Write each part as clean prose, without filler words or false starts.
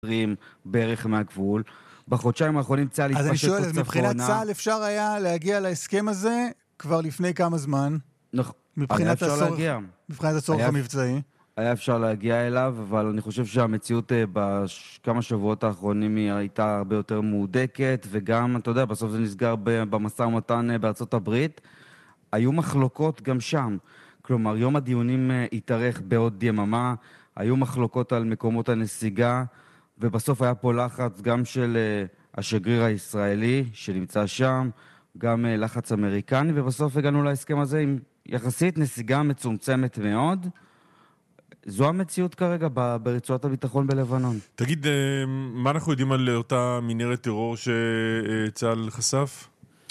בערך מהגבול. בחודשיים האחרונים צה"ל אז אני התפשט שואל, עוד מבחינת צפונה. צה"ל אפשר היה להגיע להסכם הזה כבר לפני כמה זמן? מבחינת הצורך המבצעי? היה אפשר להגיע אליו, אבל אני חושב שהמציאות בכמה שבועות האחרונים היא הייתה הרבה יותר מהודקת, וגם, אתה יודע, בסוף זה נסגר במשא ומתן בארצות הברית. היו מחלוקות גם שם. כלומר, יום הדיונים התארך בעוד יממה, היו מחלוקות על מקומות הנסיגה, ובסוף היה פה לחץ גם של השגריר הישראלי שנמצא שם, גם לחץ אמריקני, ובסוף הגענו להסכם הזה עם יחסית נסיגה מצומצמת מאוד. זו המציאות כרגע ברצועת הביטחון בלבנון. תגיד, מה אנחנו יודעים על אותה מנהרת טרור שצה"ל חשף?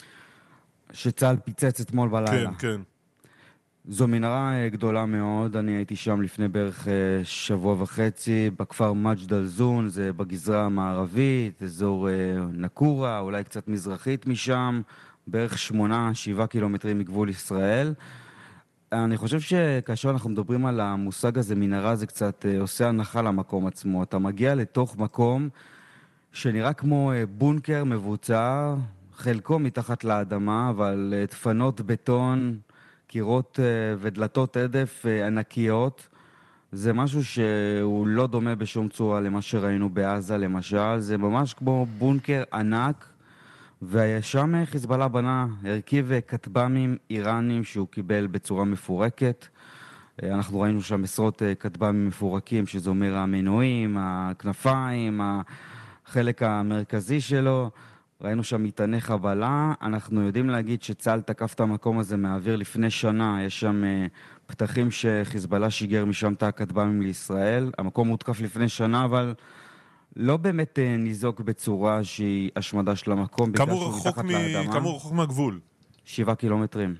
שצה"ל פיצץ אתמול בלילה. כן, כן. זו מנהרה גדולה מאוד, אני הייתי שם לפני בערך שבוע וחצי, בכפר מג'ד אל-זון, זה בגזרה המערבית, אזור נקורה, אולי קצת מזרחית משם, בערך 8-7 קילומטרים מגבול ישראל. אני חושב שכאשר אנחנו מדברים על המושג הזה, מנהרה, זה קצת עושה הנחה למקום עצמו. אתה מגיע לתוך מקום שנראה כמו בונקר מבוצע, חלקו מתחת לאדמה, אבל דפנות בטון, קירות ודלתות עדף ענקיות. זה משהו שהוא לא דומה בשום צורה למה שראינו בעזה למשל. זה ממש כמו בונקר ענק, ושם חיזבאללה בנה הרכיב כטב"מים איראנים שהוא קיבל בצורה מפורקת. אנחנו ראינו שם עשרות כטב"מים מפורקים, שזה אומר המנועים, הכנפיים, החלק המרכזי שלו. ראינו שם מטעני חבלה. אנחנו יודעים להגיד שצה"ל תקף את המקום הזה מהאוויר לפני שנה. יש שם פתחים שחיזבאללה שיגר משם את הכטב"מים לישראל. המקום הותקף לפני שנה, אבל לא באמת ניזוק בצורה שהיא השמדה של המקום. כמה הוא רחוק מהגבול? 7 קילומטרים.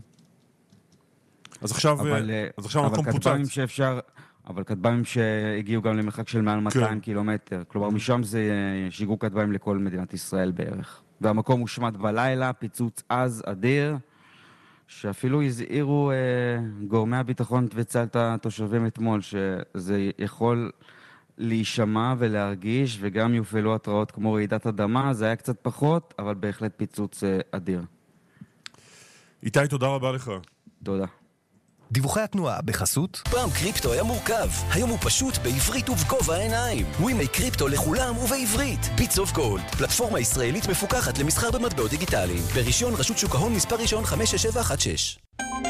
אז עכשיו המקום פוצץ. אבל כטב"מים שהגיעו גם למרחק של מעל 200 קילומטר. כלומר, משם זה שיגרו כטב"מים לכל מדינת ישראל בערך. והמקום הושמד בלילה, פיצוץ עז אדיר, שאפילו הזהירו גורמי הביטחון וצה"ל את התושבים אתמול, שזה יכול להישמע ולהרגיש, וגם יופעלו התראות כמו רעידת אדמה. זה היה קצת פחות, אבל בהחלט פיצוץ אדיר. איתי, תודה רבה לך. תודה. דיווחי התנועה בחסות. פעם קריפטו היה מורכב, היום הוא פשוט בעברית ובגובה העיניים. ווימי קריפטו לכולם ובעברית. ביטס אוף גולד, פלטפורמה ישראלית מפוקחת למסחר במטבעות דיגיטליים. ברישיון רשות שוק ההון מספר ראשון 56716.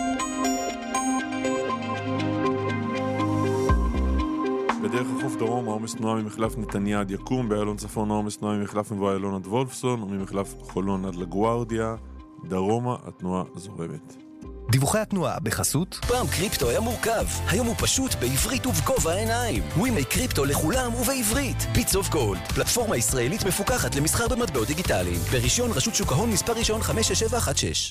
בדרך החוף דרום העומס תנועה ממחלף נתניה עד יקום, באיילון צפון העומס תנועה ממחלף מבוא איילון עד וולפסון, וממחלף חולון עד לגוארדיה. דרומה התנועה זורמת. דיווחי התנועה בחסות. פעם קריפטו היה מורכב, היום הוא פשוט בעברית ובגובה העיניים. ווימי קריפטו לכולם ובעברית. ביטס אוף גולד, פלטפורמה ישראלית מפוקחת למסחר במטבעות דיגיטליים. ברישיון רשות שוק ההון מספר ראשון 56716.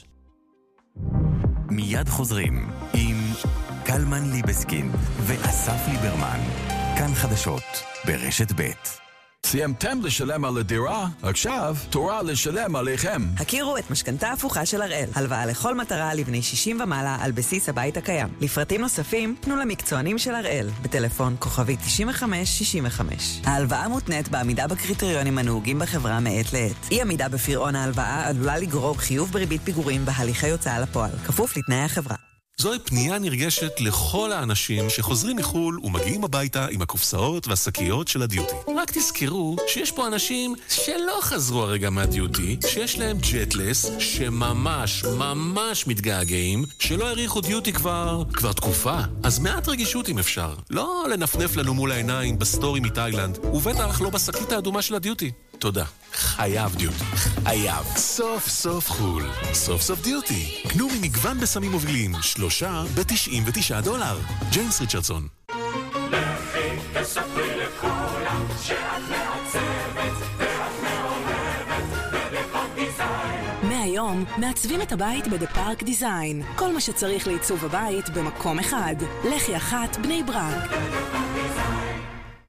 מיד חוזרים עם קלמן ליבסקין ואסף ליברמן. כאן חדשות ברשת ב'. סיימתם לשלם על הדירה? עכשיו תורה לשלם עליכם. הכירו את משכנתה הפוכה של הראל. הלוואה לכל מטרה לבני 60 ומעלה על בסיס הבית הקיים. לפרטים נוספים פנו למקצוענים של הראל בטלפון כוכבי 9565. ההלוואה מותנית בעמידה בקריטריונים הנהוגים בחברה מעת לעת. אי עמידה בפירעון ההלוואה עלולה לגרור חיוב בריבית פיגורים בהליכי הוצאה לפועל, כפוף לתנאי החברה. זוהי פנייה נרגשת לכל האנשים שחוזרים מחול ומגיעים הביתה עם הקופסאות והשקיות של הדיוטי. רק תזכרו שיש פה אנשים שלא חזרו הרגע מהדיוטי, שיש להם ג'טלס, שממש מתגעגעים, שלא העריכו דיוטי כבר תקופה. אז מעט רגישות אם אפשר. לא לנפנף לנו מול העיניים בסטורי מתאילנד, ובטח לא בשקית האדומה של הדיוטי. תודה. חייב דיוטי. חייב. סוף סוף חול. סוף סוף דיוטי. קנו ממגוון בסמים מובילים. 3 ב$99. ג'יימס ריצ'רדסון. לכי תספרי לכולם שאת מעצבת ואת מאוהבת בדפארק דיזיין. מהיום מעצבים את הבית בדפארק דיזיין. כל מה שצריך לעיצוב הבית במקום אחד. לחי אחת בני ברק.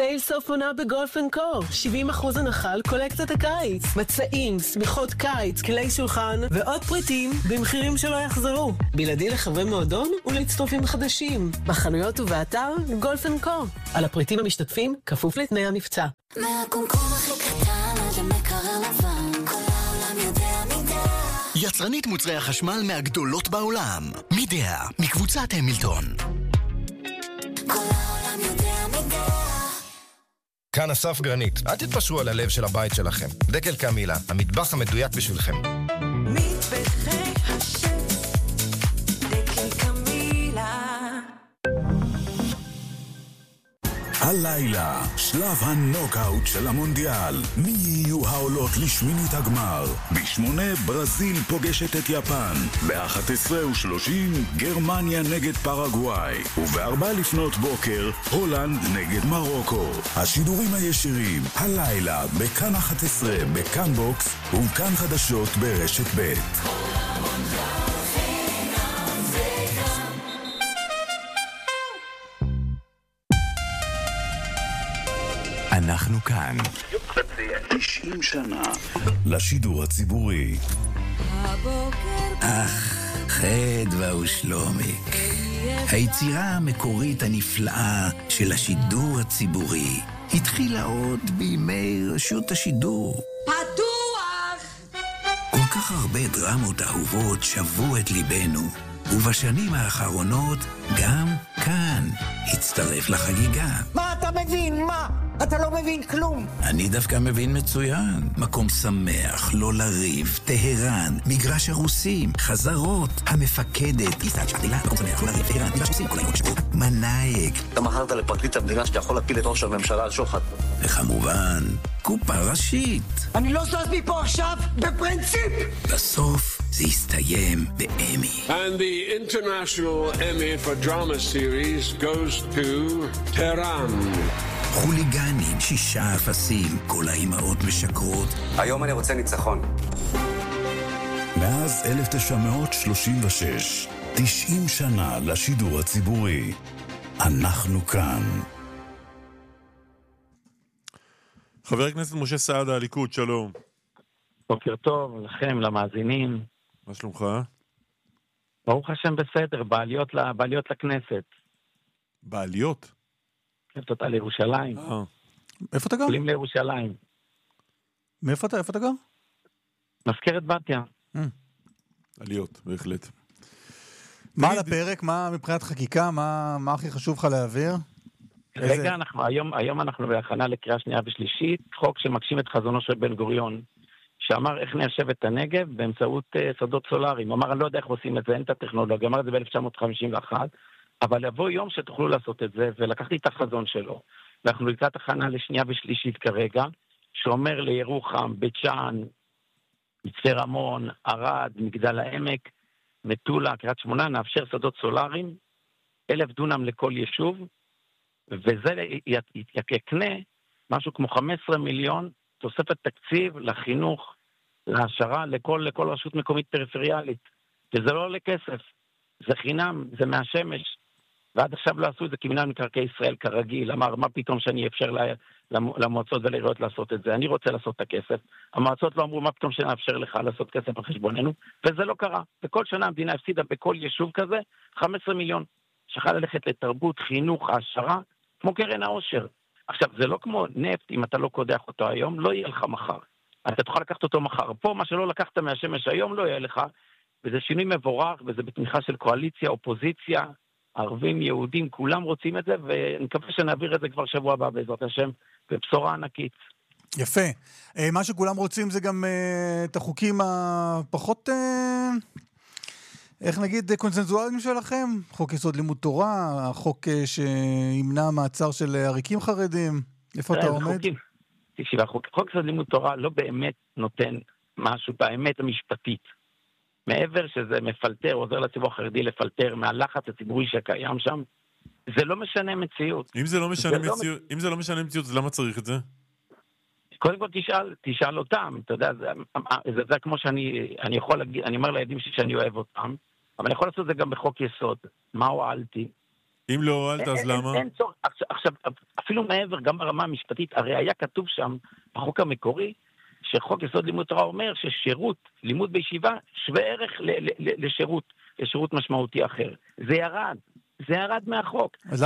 סייל סוף עונה בגולף אנד קו. 70% הנחה על קולקציית הקיץ. מצעים, שמיכות קיץ, כלי שולחן ועוד פריטים במחירים שלא יחזרו. בלעדי לחברי מועדון ולהצטרפים חדשים. בחנויות ובאתר גולף אנד קו. על הפריטים המשתתפים כפוף לתנאי המבצע. מהקומקום הכי קטן עד המקרר לבן, כל העולם יודע מידה. יצרנית מוצרי החשמל מהגדולות בעולם. מידה, מקבוצת המילטון. כל העולם יודע מידה. כאן אסף גרנית. אל תתפשרו על הלב של הבית שלכם. דקל קמילה, המטבח המדויק בשבילכם. מטבחי השף, דקל קמילה. הלילה, שלב הנוקאוט של המונדיאל. מי יהיו העולות לשמינית הגמר? ב8 ברזיל פוגשת את יפן. ב11:30 גרמניה נגד פרגוואי. וב4 לפנות בוקר הולנד נגד מרוקו. השידורים הישירים, הלילה, בכאן 11, בכאן בוקס וכאן חדשות ברשת ב'. אנחנו כאן 90 שנה לשידור הציבורי. חדווה ושלומיק, היצירה המקורית הנפלאה של השידור הציבורי התחילה עוד בימי רשות השידור. פתוח! כל כך הרבה דרמות אהובות שבו את ליבנו, ובשנים האחרונות גם כאן הצטרף לחגיגה. מה אתה מבין? מה? אתה לא מבין כלום. אני דווקא מבין מצוין. מקום שמח, לא לריב, טהרן, מגרש הרוסים, חזרות, המפקדת, טיסת שעתילה, מקום שמח, לא לריב, טהרן, מגרש הרוסים, כל היום שבו, מנאייק. אתה מכרת לפרקליט המדינה שאתה יכול להפיל את ראש הממשלה על שוחד. וכמובן, קופה ראשית. אני לא זז מפה עכשיו בפרינציפ. בסוף זה יסתיים באמי. And the International Emmy for Drama Series goes to Tehran. חוליגנים, 6 אפסים, כל האימהות משקרות. היום אני רוצה ניצחון. מאז 1936, 90 שנה לשידור הציבורי. אנחנו כאן. חבר הכנסת משה סעדה, הליכוד, שלום. בוקר טוב לכם, למאזינים. מה שלומך? ברוך השם בסדר, בעליות לכנסת. בעליות? תודה לירושלים. איפה אתה גר? עולים לירושלים. מאיפה אתה? איפה אתה גר? מזכרת בתיה. עליות, בהחלט. מה על הפרק? מה מבחינת חקיקה? מה הכי חשוב לך להעביר? רגע, היום אנחנו בהכנה לקריאה שנייה ושלישית, חוק שמגשים את חזונו של בן גוריון, שאמר איך ניישב את הנגב באמצעות שדות סולאריים. הוא אמר, אני לא יודע איך עושים את זה, אין את הטכנולוגיה, אמר את זה ב-1951, אבל יבוא יום שתוכלו לעשות את זה, ולקחתי את החזון שלו. ואנחנו לקראת הכנה לשנייה ושלישית כרגע, שאומר לירוחם, בית שאן, מצפה רמון, ערד, מגדל העמק, מטולה, קריית שמונה, נאפשר שדות סולאריים, 1,000 דונם לכל יישוב, וזה יקנה משהו כמו 15 מיליון תוספת תקציב לחינוך, להשערה, לכל רשות מקומית פריפריאלית. וזה לא עולה כסף, זה חינם, זה מהשמש. ועד עכשיו לא עשו את זה כמינהל מקרקעי ישראל כרגיל. אמר, מה פתאום שאני אפשר למועצות ולעיריות לעשות את זה? אני רוצה לעשות את הכסף. המועצות לא אמרו, מה פתאום שנאפשר לך לעשות כסף על חשבוננו? וזה לא קרה. וכל שנה המדינה הפסידה בכל יישוב כזה 15 מיליון. שחל ללכת לתרבות, חינוך, העשרה, כמו קרן העושר. עכשיו, זה לא כמו נפט, אם אתה לא קודח אותו היום, לא יהיה לך מחר. אתה תוכל לקחת אותו מחר. פה, מה שלא לקחת מהשמש היום, לא יהיה לך. וזה שינוי מבורך, וזה בתמיכה של קואליציה, אופוזיציה, ערבים, יהודים, כולם רוצים את זה, ואני מקווה שנעביר את זה כבר שבוע הבא בעזרת השם, בבשורה ענקית. יפה. מה שכולם רוצים זה גם את החוקים הפחות, איך נגיד, קונצנזואליים שלכם? חוק יסוד לימוד תורה, החוק שימנע מעצר של עריקים חרדים. איפה אתה עומד? חוק יסוד לימוד תורה לא באמת נותן משהו באמת המשפטית. מעבר שזה מפלטר, עוזר לציבור החרדי לפלטר מהלחץ הציבורי שקיים שם, זה לא משנה מציאות. אם זה לא משנה מציאות, אז למה צריך את זה? קודם כל תשאל אותם, אתה יודע, זה כמו שאני יכול להגיד, אני אומר לילדים שאני אוהב אותם, אבל אני יכול לעשות את זה גם בחוק יסוד. מה הועלתי? אם לא הועלת, אז למה? אין צורך. עכשיו, אפילו מעבר, גם ברמה המשפטית, הרי היה כתוב שם, בחוק המקורי, שחוק יסוד לימוד תורה אומר ששירות, לימוד בישיבה, שווה ערך לשירות משמעותי אחר. זה ירד מהחוק. אז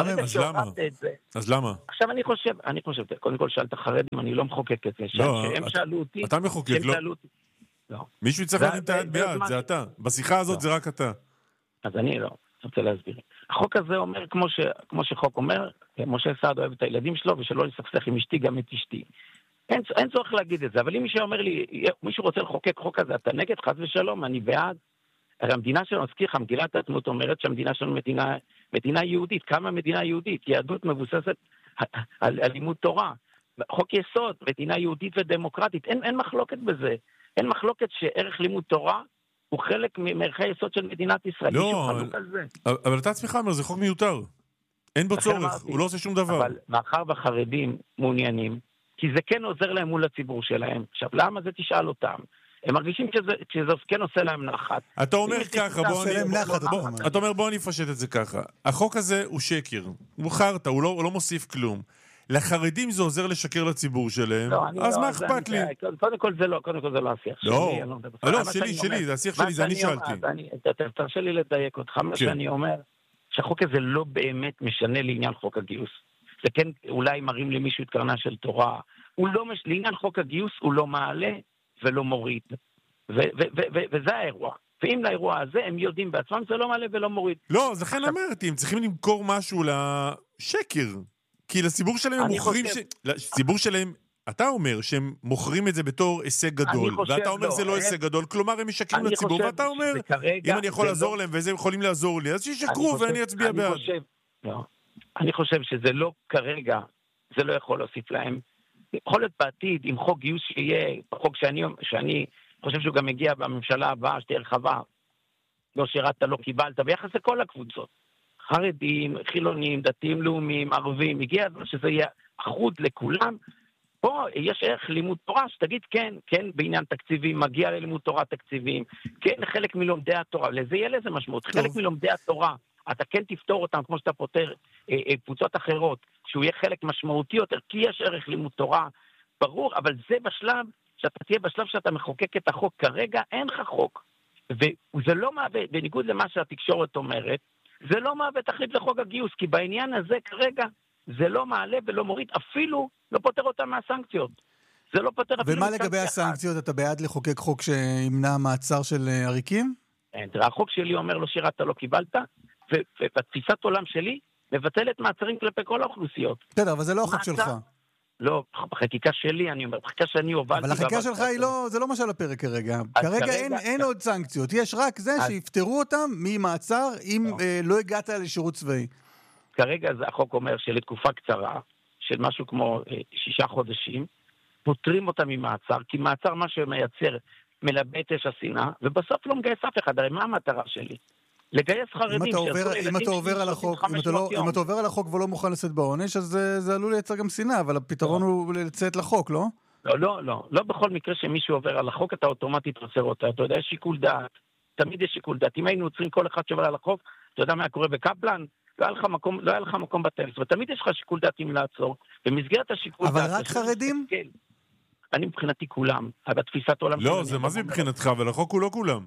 למה? עכשיו אני חושב, קודם כל שאלת חרדים, אני לא מחוקק את זה. שהם שאלו אותי. אתה מחוקק, לא. מישהו יצטרך להרים את היד ביד, זה אתה. בשיחה הזאת זה רק אתה. אז אני לא. רוצה להסביר. החוק הזה אומר, כמו שחוק אומר, משה סעד אוהב את הילדים שלו, ושלא לסכסך עם אשתי, גם את אשתי. אין צורך להגיד את זה, אבל אם מישהו אומר לי, מישהו רוצה לחוקק חוק הזה, אתה נגד, חס ושלום, אני בעד. הרי המדינה שלנו, אזכיר לך, מגילת העצמאות אומרת שהמדינה שלנו מדינה יהודית. כמה מדינה יהודית? יהדות מבוססת על לימוד תורה. חוק יסוד, מדינה יהודית ודמוקרטית. אין מחלוקת בזה. אין מחלוקת שערך לימוד תורה הוא חלק מערכי היסוד של מדינת ישראל. לא, אבל אתה עצמך אומר, זה חוק מיותר. אין בו צורך, הוא לא עושה שום דבר. אבל מאחר והחרדים מעוניינים, כי זה כן עוזר להם מול הציבור שלהם. עכשיו, למה זה תשאל אותם? הם מרגישים שזה כן עושה להם נחת. אתה אומר ככה, אתה אומר בוא אני אפשט את זה ככה. החוק הזה הוא שקר, הוא חרטא, הוא לא מוסיף כלום. לחרדים זה עוזר לשקר לציבור שלהם, אז מה אכפת לי? קודם כל זה לא השיח שלי. לא, שלי, זה השיח שלי, זה אני שאלתי. תרשה לי לדייק אותך, מה שאני אומר, שהחוק הזה לא באמת משנה לעניין חוק הגיוס. זה כן אולי מרים למישהו את קרנה של תורה, לעניין חוק הגיוס הוא לא מעלה ולא מוריד. וזה האירוע. ואם לאירוע הזה הם יודעים בעצמם, זה לא מעלה ולא מוריד. לא, אז לכן אמרתי, הם צריכים למכור משהו לשקר. כי לציבור שלהם הם מוכרים, לציבור שלהם, אתה אומר שהם מוכרים את זה בתור הישג גדול, ואתה אומר זה לא הישג גדול, כלומר הם משקרים לציבור, ואתה אומר, אם אני יכול לעזור להם וזה יכולים לעזור לי, אז שישקרו ואני אצביע בעד. אני חושב שזה לא כרגע, זה לא יכול להוסיף להם. יכול להיות בעתיד, עם חוק גיוס שיהיה, חוק שאני חושב שהוא גם מגיע בממשלה הבאה, שתהיה רחבה, לא שירת, לא קיבלת, ביחס לכל הקבוצות. חרדים, חילונים, דתיים לאומיים, ערבים, הגיע שזה יהיה אחוד לכולם. פה יש ערך לימוד תורה, שתגיד כן, בעניין תקציבים, מגיע ללימוד תורה תקציבים, כן, חלק מלומדי התורה, לזה יהיה לזה משמעות, חלק מלומדי התורה, אתה כן תפתור אותם כמו שאתה פותר קבוצות אחרות, שהוא יהיה חלק משמעותי יותר, כי יש ערך לימוד תורה, ברור, אבל זה בשלב, שאתה תהיה בשלב שאתה מחוקק את החוק, כרגע אין לך חוק, וזה לא מהווה, בניגוד למה שהתקשורת אומרת, זה לא מהווה תחליף לחוק הגיוס, כי בעניין הזה כרגע זה לא מעלה ולא מוריד, אפילו לא פותר אותם מהסנקציות. זה לא פותר אפילו... ומה לגבי הסנקציות? אתה בעד לחוקק חוק שימנע מעצר של עריקים? תראה, החוק שלי אומר לא שירת, לא קיבלת, ובתפיסת עולם שלי מבטלת מעצרים כלפי כל האוכלוסיות. בסדר, אבל זה לא החוק שלך. לא, בחקיקה שלי, אני אומר, בחקיקה שאני הובלתי... אבל החקיקה שלך זה לא מה שעל הפרק כרגע. כרגע אין עוד סנקציות. יש רק זה שיפטרו אותם ממעצר אם לא הגעת לשירות צבאי. כרגע החוק אומר שלתקופה קצרה, של משהו כמו 6 חודשים, פותרים אותם ממעצר, כי מעצר מה שמייצר מלבה את אש השנאה, ובסוף לא מגייס אף אחד. הרי מה המטרה שלי? לגייס חרדים. אם אתה עובר על החוק ולא מוכן לשאת בעונש, אז זה עלול לייצר גם שנאה, אבל הפתרון הוא לצאת לחוק, לא? לא בכל מקרה שמישהו עובר על החוק, אתה אוטומטית עוצר אותה. אתה יודע, יש שיקול דעת. תמיד יש שיקול דעת. אם היינו עוצרים כל אחד שעובר על החוק, אתה יודע מה קורה בקפלן? לא היה לך מקום בטלס, ותמיד יש לך שיקול דעת אם לעצור. במסגרת השיקול דעת... אבל רק חרדים? אני מבחינתי כולם, אבל תפיסת עולם... לא, זה מה זה מבחינתך, אבל החוק הוא לא כולם.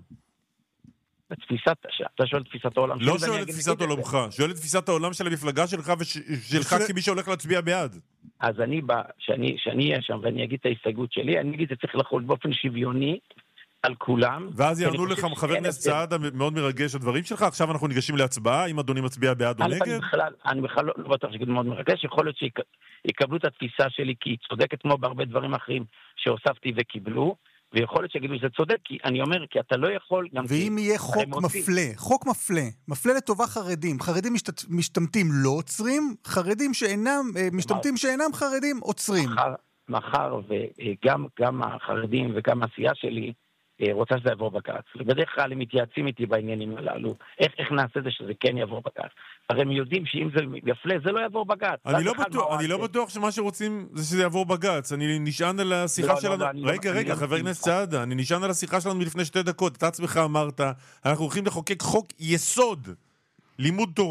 אתה שואל את תפיסת העולם שלי? לא שואל את תפיסת עולמך, שואל את תפיסת העולם של המפלגה שלך ושלך כמי שהולך להצביע בעד. אז אני בא, שאני אהיה שם ואני אגיד את ההסתייגות שלי, אני אגיד את זה צריך לחול באופן שוויוני על כולם. ואז יענו לך חבר הכנסת סעדה מאוד מרגש הדברים שלך, עכשיו אנחנו ניגשים להצבעה, אם אדוני מצביע בעד או נגד? אני בכלל לא בטוח שזה מאוד מרגש, יכול להיות שיקבלו את התפיסה שלי כי היא צודקת כמו בהרבה דברים אחרים שהוספתי וקיבלו, ויכול להיות שיגידו שזה צודק, כי אני אומר, כי אתה לא יכול... ואם יהיה חוק מפלה לטובה חרדים, חרדים משתמטים לא עוצרים, חרדים משתמטים שאינם חרדים עוצרים. מחר וגם החרדים וגם העשייה שלי רוצה שזה יעבור בג"ץ. ובדרך כלל הם מתייעצים איתי בעניינים הללו. איך נעשה זה שזה כן יעבור בג"ץ? הרי הם יודעים שאם זה יפלה, זה לא יעבור בג"ץ. אני לא בטוח שמה שרוצים זה שזה יעבור בג"ץ. אני נשען על השיחה שלנו... רגע, חבר הכנסת סעדה, אני נשען על השיחה שלנו מלפני 2 דקות. אתה עצמך אמרת, אנחנו הולכים לחוקק חוק יסוד לימוד תורה,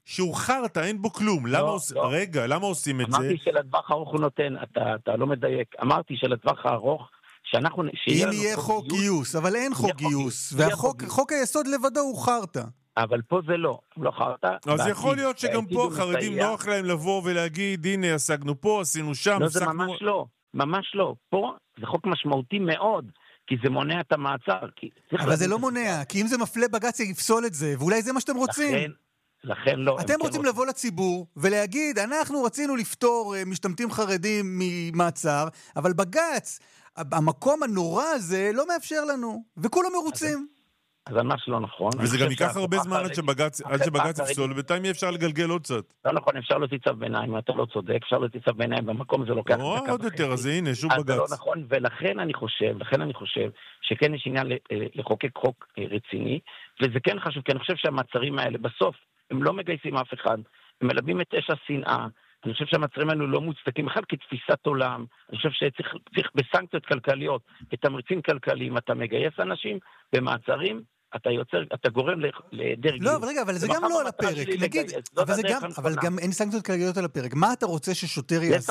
שהוא חרטה, אין בו כלום. רגע, למה עושים את זה? אמרתי שלטווח הארוך הוא נותן, אתה לא מדייק. אמרתי שלטווח הארוך, אם יהיה חוק גיוס, אבל אין חוק גיוס, וחוק היסוד לבדו הוא חרטה. אבל פה זה לא חרטה. אז יכול להיות שגם פה החרדים נוח להם לבוא ולהגיד, הנה, השגנו פה, עשינו שם. לא, זה ממש לא, ממש לא. פה זה חוק משמעותי מאוד, כי זה מונע את המעצר. אבל זה לא מונע, כי אם זה מפלה בג"ץ יפסול את זה, ואולי זה מה שאתם רוצים. לכן לא. אתם רוצים לבוא לציבור ולהגיד, אנחנו רצינו לפתור משתמטים חרדים ממעצר, אבל בג"ץ, המקום הנורא הזה לא מאפשר לנו, וכולם מרוצים. אז ממש לא נכון. וזה גם ייקח הרבה זמן עד שבג"ץ יפסול, ובינתיים אפשר לגלגל עוד קצת. לא נכון, אפשר להוציא צו ביניים, אתה לא צודק, אפשר להוציא צו ביניים, במקום זה לוקח... עוד יותר, אז הנה, שוב בג"ץ. זה לא נכון, ולכן אני חושב שכן יש עניין לחוקק חוק רציני, וזה כן חשוב, כי אני חושב שהמעצרים האלה, בסוף, הם לא מגייסים אף אחד, הם מלבים את אש השנאה, אני חושב שהמעצרים האלו לא מוצדקים, אחד כתפיסת עולם, אני חושב שצריך בסנקציות כלכליות, בתמריצים כלכליים, אתה מגייס אנשים במעצרים, אתה גורם לדרג. לא, אבל רגע, אבל זה גם לא על הפרק. נגיד, אבל גם אין סנקציות כלכליות על הפרק. מה אתה רוצה ששוטר יעשה?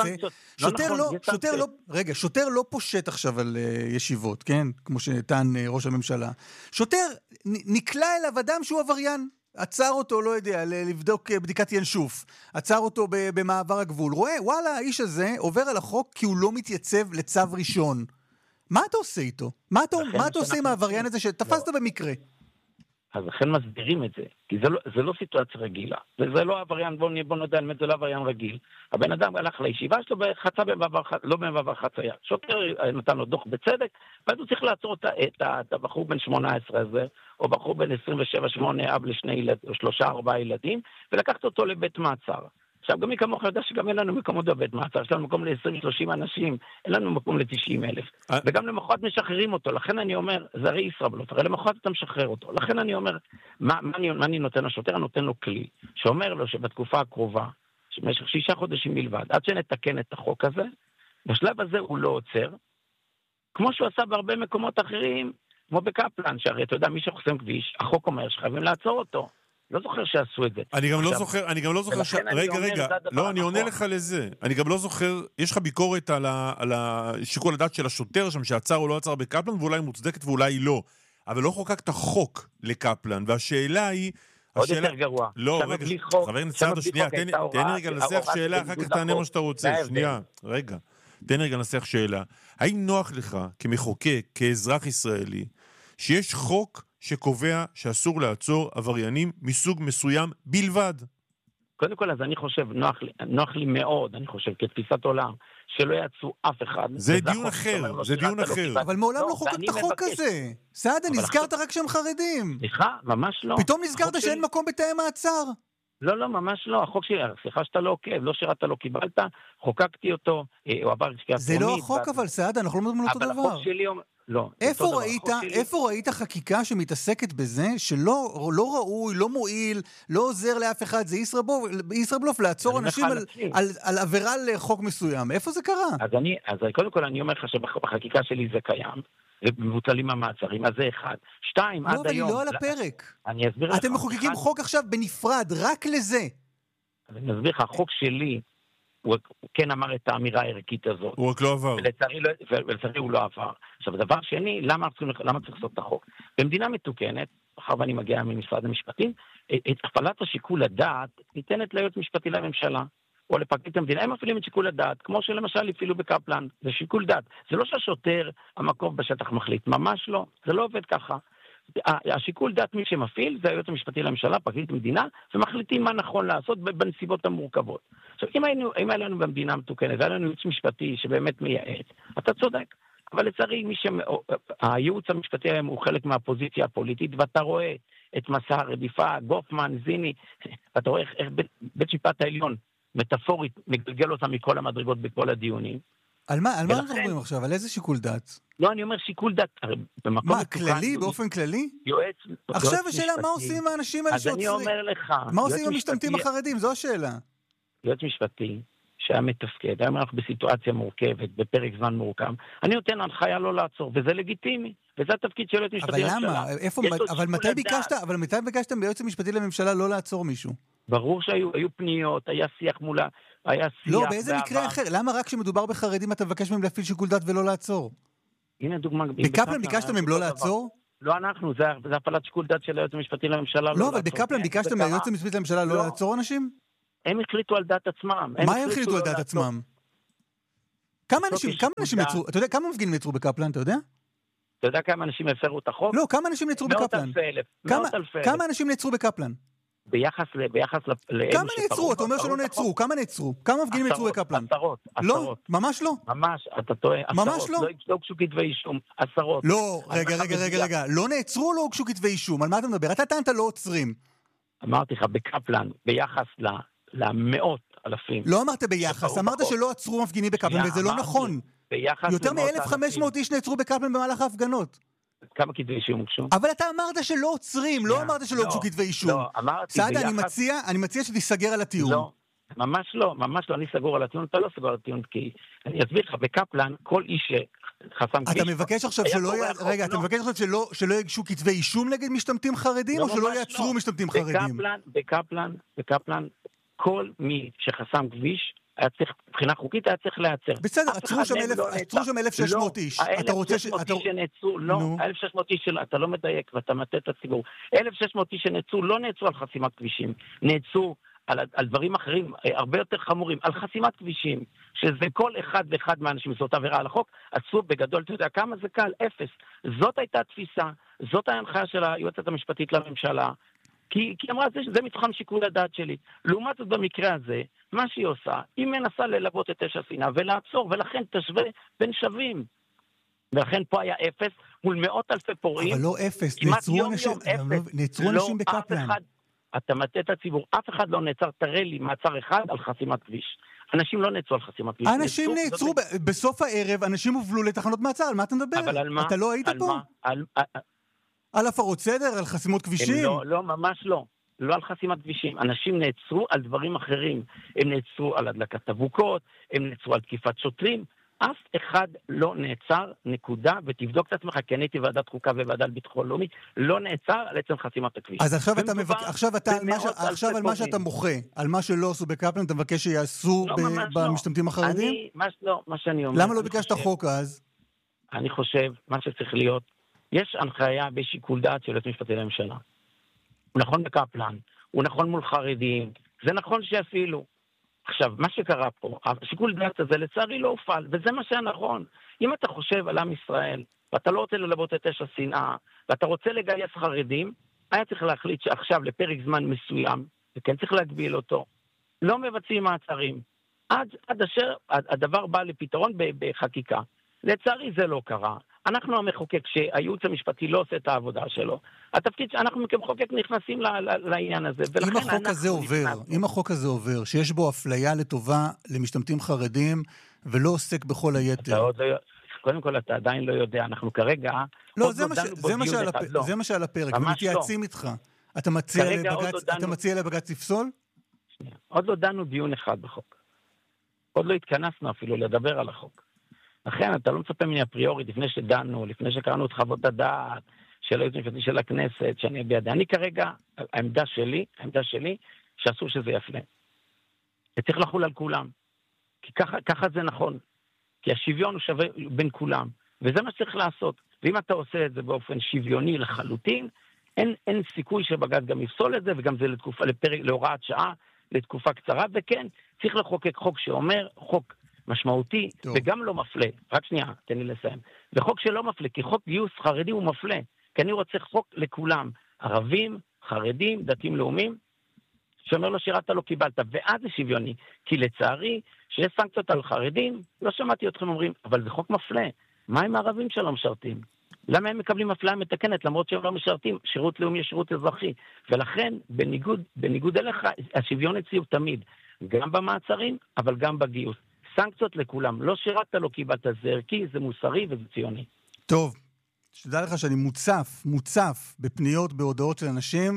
שוטר לא פושט עכשיו על ישיבות, כן? כמו שטען ראש הממשלה. שוטר נקלע אליו אדם שהוא עבריין. עצר אותו, לא יודע, לבדוק בדיקת ינשוף. עצר אותו במעבר הגבול. רואה, וואלה, האיש הזה עובר על החוק כי הוא לא מתייצב לצו ראשון. מה אתה עושה איתו? מה אתה עושה עם העבריין הזה שתפסת במקרה? אז לכן מסבירים את זה, כי זה לא סיטואציה רגילה. זה לא עבריין, בוא נדע, זה לא עבריין רגיל. הבן אדם הלך לישיבה שלו וחצה לא במעבר חצייה. שוטר נתן לו דוח בצדק, ואז הוא צריך לעצור את הבחור בן 18 הזה, או בחור בן 27-8, אב לשלושה 4 ילדים, ולקחת אותו לבית מעצר. עכשיו, גם מי כמוך יודע שגם אין לנו מקומות בבית מעצר, יש לנו מקום ל-20-30 אנשים, אין לנו מקום ל-90,000. וגם למחרת משחררים אותו, לכן אני אומר, זה הרי ישראבלוף, הרי למחרת אתה משחרר אותו. לכן אני אומר, מה אני נותן לשוטר? אני נותן לו כלי, שאומר לו שבתקופה הקרובה, במשך 6 חודשים מלבד, עד שנתקן את החוק הזה, בשלב הזה הוא לא עוצר, כמו שהוא עשה בהרבה מקומות אחרים, כמו בקפלן, שהרי אתה יודע, מי שחוסם כביש, החוק אומר שחייבים לעצור אותו. לא זוכר שעשו את זה. אני גם לא זוכר רגע, לא, אני עונה לך לזה. אני גם לא זוכר, יש לך ביקורת על השיקול הדעת של השוטר שם, שעצר או לא עצר בקפלן, ואולי מוצדקת ואולי לא. אבל לא חוקקת חוק לקפלן, והשאלה היא... עוד יותר גרוע. לא, רגע, חבר נצרד, שנייה, תן לי רגע לנסח שאלה, אחר כך תענה מה שאתה רוצה. שנייה, רגע. תן לי רגע לנסח שאלה. האם נוח לך, כמחוקק, כאזרח ישראלי, שיש חוק שקובע שאסור לעצור עבריינים מסוג מסוים בלבד? קודם כל, אז אני חושב, נוח לי מאוד, אני חושב, כתפיסת עולם, שלא יעצרו אף אחד. זה דיון אחר, זה דיון אחר. אבל מעולם לא חוקק את החוק הזה. סעדה, נזכרת רק שהם חרדים. סליחה, ממש לא. פתאום נזכרת שאין מקום בתאי מעצר. לא, ממש לא. החוק שלי, סליחה שאתה לא עוקב, לא שירת לא קיבלת, חוקקתי אותו, הוא עבר קריאה טרומית. זה לא החוק אבל, סעדה, אנחנו לא מדברים על אותו דבר. אבל החוק שלי אומר... לא. איפה ראית חקיקה שמתעסקת בזה שלא ראוי, לא מועיל, לא עוזר לאף אחד, זה ישראבלוף לעצור אנשים על עבירה לחוק מסוים. איפה זה קרה? אז קודם כל אני אומר לך שבחקיקה שלי זה קיים, ומבוטלים המעצרים, אז זה אחד. 2, עד היום... לא, אבל לא על הפרק. אני אסביר לך. אתם מחוקקים חוק עכשיו בנפרד, רק לזה. אז אני אסביר לך, החוק שלי... הוא כן אמר את האמירה הערכית הזאת. הוא רק לא עבר. ולצערי הוא לא עבר. עכשיו, דבר שני, למה צריך לעשות את החוק? במדינה מתוקנת, אחר ואני מגיע ממשרד המשפטים, את הפעלת השיקול הדעת ניתנת ליועץ משפטי לממשלה, או לפרקליט המדינה. הם מפעילים את שיקול הדעת, כמו שלמשל הפעילו בקפלן. זה שיקול דעת. זה לא שהשוטר המקום בשטח מחליט. ממש לא. זה לא עובד ככה. השיקול דעת מי שמפעיל זה היועץ המשפטי לממשלה, פרקליט המדינה, ומחליטים מה נכון לעשות בנסיבות המורכבות. עכשיו, אם היה לנו במדינה מתוקנת, היה לנו ייעוץ משפטי שבאמת מייעץ, אתה צודק. אבל לצערי, הייעוץ המשפטי היום הוא חלק מהפוזיציה הפוליטית, ואתה רואה את מסע הרדיפה, גופמן, זיני, ואתה רואה איך בית משפט העליון, מטאפורית, מגלגל אותם מכל המדרגות בכל הדיונים. על מה אנחנו מדברים עכשיו? על איזה שיקול דעת? לא, אני אומר שיקול דעת. מה, כללי? באופן כללי? יועץ עכשיו השאלה, מה עושים עם האנשים האלה שעוצרים? אז אני אומר לך... מה עושים עם המשתמטים החרדים? זו השאלה. יועץ משפטי שהיה מתפקד, היום אנחנו בסיטואציה מורכבת, בפרק זמן מורכב, אני נותן הנחיה לא לעצור, וזה לגיטימי, וזה התפקיד של היועץ המשפטי לממשלה. אבל מתי ביקשתם ביועץ המשפטי לממשלה לא לעצור מישהו? ברור שהיו פניות, היה שיח מולה, היה שיח... לא, באיזה מקרה אחר? למה רק כשמדובר בחרדים אתה מבקש מהם להפעיל שיקול דעת ולא לעצור? הנה דוגמה... בקפלן ביקשתם מהם לא לעצור? לא אנחנו, זה הפעלת שיקול דעת של היועץ המשפטי לממשלה. לא, אבל בקפלן ביקשתם מהיועץ המשפטי לממשלה לא לעצור אנשים? הם החליטו על דעת עצמם. מה הם החליטו על דעת עצמם? כמה אנשים נעצרו? אתה יודע כמה מפגינים נעצרו בקפלן, אתה יודע? אתה יודע כמה אנשים הפרו את החוק? לא, כמה אנשים נעצרו בקפלן? מאות אלפי אלף. כמה אנשים נעצרו בקפלן? ביחס כמה נעצרו? אתה אומר שלא נעצרו. כמה נעצרו? כמה מפגינים נעצרו בקפלן? עשרות. לא, ממש לא. ממש, אתה טועה. ממש לא. לא הוגשו כתבי אישום. עשרות. לא, רגע. לא נעצרו או לא הוגשו כתבי אישום? על מה אתה מדבר? אתה טענת לא עוצרים. אמרתי לך, בקפלן, ביחס למאות אלפים. לא אמרת ביחס, אמרת שלא עצרו מפגינים בקפלן, וזה לא נכון. יותר מ-1,500 איש נעצרו בקפלן במהלך ההפגנות. כמה כתבי אישום הוגשו? אבל אתה אמרת שלא עוצרים, לא אמרת שלא הוגשו כתבי אישום. לא, אמרתי סעדה, אני מציע שתיסגר על הטיעון. לא, ממש לא, אני סגור על הטיעון, אתה לא סגור על הטיעון, כי אני אסביר לך, בקפלן, כל איש שחסם כביש... אתה מבקש עכשיו שלא יגשו כתבי אישום נגד משתמטים חרדים, או שלא יעצרו משתמטים חרדים? בקפלן, כל מי שחסם כביש, היה צריך, מבחינה חוקית היה צריך להיעצר. בסדר, עצרו שם 1,600 איש. אתה רוצה ש... 1,600 איש שנעצרו, לא, 1,600 איש אתה לא מדייק ואתה מטעה את הציבור. 1,600 איש שנעצרו, לא נעצרו על חסימת כבישים, נעצרו על דברים אחרים, הרבה יותר חמורים, על חסימת כבישים, שזה כל אחד ואחד מהאנשים, זאת עבירה על החוק, עשו בגדול, אתה יודע כמה זה קל, 0. זאת הייתה התפיסה, זאת ההנחיה של היועצת המשפטית לממשלה, כי אמרה, זה מתחם שיקול הדעת שלי. לעומת זאת במקרה הזה, מה שהיא עושה, היא מנסה ללוות את אש השנאה ולעצור, ולכן תשווה בין שווים. ולכן פה היה 0 מול מאות אלפי פורעים. אבל לא 0, נעצרו אנשים בקפלן. אתה מטעה את הציבור, אף אחד לא נעצר, תראה לי מעצר אחד על חסימת כביש. אנשים לא נעצרו על חסימת כביש. אנשים נעצרו, בסוף הערב, אנשים הובלו לתחנות מעצר, על מה אתה מדבר? אבל על מה? אתה לא היית פה? על הפרות סדר, על חסימות כבישים? לא, ממש לא. לא על חסימת כבישים. אנשים נעצרו על דברים אחרים. הם נעצרו על הדלקת אבוקות, הם נעצרו על תקיפת שוטרים. אף אחד לא נעצר, נקודה, ותבדוק את עצמך, כי אני הייתי ועדת חוקה וועדה לביטחון לאומי, לא נעצר על עצם חסימת הכביש. אז עכשיו על מה שאתה מוחה, על מה שלא עשו בקפלן, אתה מבקש שיעשו במשתמטים החרדים? מה שאני אומר. למה לא ביקשת חוק אז? אני חושב, מה שצריך להיות, יש הנחיה בשיקול דעת של היועץ המשפטי לממשלה. הוא נכון בקפלן, הוא נכון מול חרדים, זה נכון שיפעילו. עכשיו, מה שקרה פה, השיקול דעת הזה לצערי לא הופעל, וזה מה שהיה נכון. אם אתה חושב על עם ישראל, ואתה לא רוצה ללבות את אש השנאה, ואתה רוצה לגייס חרדים, היה צריך להחליט שעכשיו לפרק זמן מסוים, וכן צריך להגביל אותו, לא מבצעים מעצרים. עד אשר הדבר בא לפתרון בחקיקה. לצערי זה לא קרה. אנחנו המחוקק, שהייעוץ המשפטי לא עושה את העבודה שלו, התפקיד שאנחנו כמחוקק נכנסים לעניין הזה. אם החוק הזה עובר, שיש בו אפליה לטובה למשתמטים חרדים, ולא עוסק בכל היתר. קודם כל, אתה עדיין לא יודע, אנחנו כרגע... לא, זה מה שעל הפרק, ומתייעצים איתך. אתה מציע לבג"ץ לפסול? עוד לא דנו דיון אחד בחוק. עוד לא התכנסנו אפילו לדבר על החוק. לכן, אתה לא מצפה ממני אפריורית, לפני שדנו, לפני שקראנו את חוות הדעת של היועץ המשפטי של הכנסת, שאני אביע דעה. אני כרגע, העמדה שלי, שאסור שזה יפלה. זה צריך לחול על כולם. כי ככה זה נכון. כי השוויון הוא שווה בין כולם. וזה מה שצריך לעשות. ואם אתה עושה את זה באופן שוויוני לחלוטין, אין סיכוי שבג"ץ גם יפסול את זה, וגם זה להוראת שעה, לתקופה קצרה, וכן, צריך לחוקק חוק שאומר, חוק משמעותי, וגם לא מפלה. רק שנייה, תן לי לסיים. וחוק שלא מפלה, כי חוק גיוס חרדי הוא מפלה. כי אני רוצה חוק לכולם. ערבים, חרדים, דתיים לאומיים, שאומר לו שירת לא קיבלת, ואז זה שוויוני. כי לצערי, שיש סנקציות על חרדים, לא שמעתי אתכם אומרים, אבל זה חוק מפלה. מה עם הערבים שלא משרתים? למה הם מקבלים אפליה מתקנת, למרות שהם לא משרתים? שירות לאומי, שירות אזרחי. ולכן, בניגוד אליך, השוויון אצלי הוא תמיד, גם במעצרים, אבל גם בגיוס. סנקציות לכולם. לא שירת לא קיבלת, זה ערכי, זה מוסרי וזה ציוני. טוב, שתדע לך שאני מוצף בפניות, בהודעות של אנשים,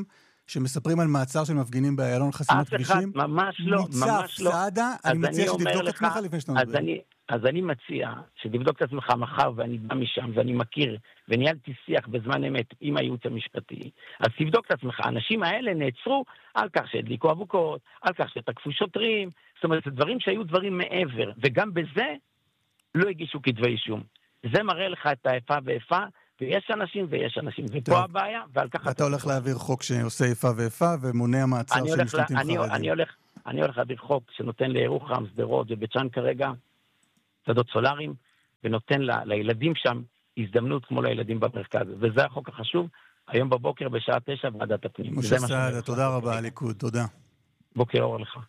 שמספרים על מעצר של מפגינים באיילון חסינות כבישים? ממש לא, ממש לא. סעדה, אני מציע שתבדוק את עצמך לפני שאתה מדבר. אז אני מציע שתבדוק את עצמך מחר, ואני בא משם, ואני מכיר, וניהלתי שיח בזמן אמת עם הייעוץ המשפטי, אז תבדוק את עצמך. האנשים האלה נעצרו על כך שהדליקו אבוקות, על כך שתקפו שוטרים, זאת אומרת, זה דברים שהיו דברים מעבר, וגם בזה לא הגישו כתבי אישום. זה מראה לך את האיפה ואיפה, ויש אנשים ויש אנשים, ופה הבעיה, ועל כך... אתה הולך להעביר חוק שעושה איפה ואיפה, ומונע מעצר של משתתפים חרדים. אני הולך להעביר חוק שנותן לירוחם, שדרות ובית שאן כרגע, שדות סולאריים, ונותן לילדים שם הזדמנות כמו לילדים במרכז. וזה החוק החשוב, היום בבוקר בשעה 9 ועדת הפנים. משה סעדה, תודה רבה, הליכוד, תודה. בוקר אור לך.